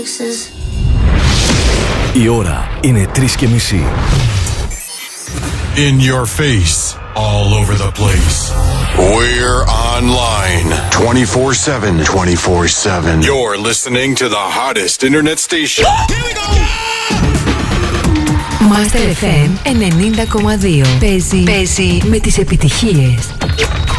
Η ώρα είναι 3:30. In your face, all over the place. We're online 24/7. 24/7. You're listening to the hottest internet station. Here we go! Master FM 90,2. Παίζει με τις επιτυχίες.